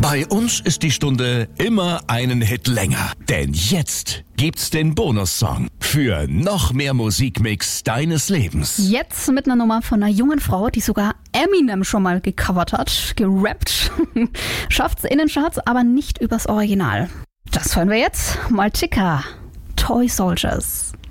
Bei uns ist die Stunde immer einen Hit länger. Denn jetzt gibt's den Bonussong für noch mehr Musikmix deines Lebens. Jetzt mit einer Nummer von einer jungen Frau, die sogar Eminem schon mal gecovert hat, gerappt. Schafft's in den Charts, aber nicht übers Original. Das hören wir jetzt. Maltika, Toy Soldiers.